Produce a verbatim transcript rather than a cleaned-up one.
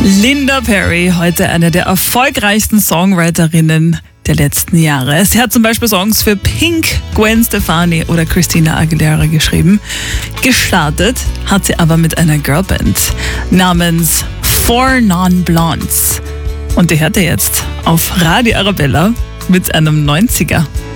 Linda Perry, heute eine der erfolgreichsten Songwriterinnen der letzten Jahre. Sie hat zum Beispiel Songs für Pink, Gwen Stefani oder Christina Aguilera geschrieben. Gestartet hat sie aber mit einer Girlband namens Four Non-Blondes. Und die hört ihr jetzt auf Radio Arabella mit einem neunziger.